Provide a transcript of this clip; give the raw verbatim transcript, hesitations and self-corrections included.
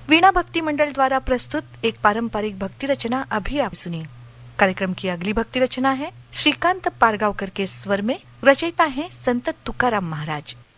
वीणा भक्ति मंडल द्वारा प्रस्तुत एक पारंपरिक भक्ति रचना अभी आप सुनिए। कार्यक्रम की अगली भक्ति रचना है श्रीकांत पारगांवकर के स्वर में, रचयिता है संत तुकाराम महाराज।